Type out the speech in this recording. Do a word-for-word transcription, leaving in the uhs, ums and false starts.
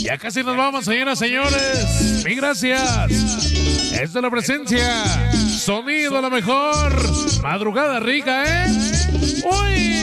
Ya casi nos vamos, señoras, señores. Mil gracias. Es de la presencia. Sonido a lo mejor. Madrugada rica, ¿eh? ¡Uy!